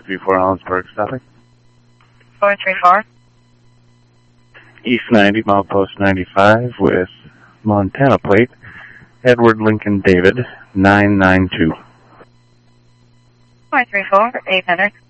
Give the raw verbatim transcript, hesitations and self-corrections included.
three four Ellensburg, stopping. four three four. East ninety, milepost ninety-five with Montana plate, Edward Lincoln David, nine nine two. four three four, eight hundred.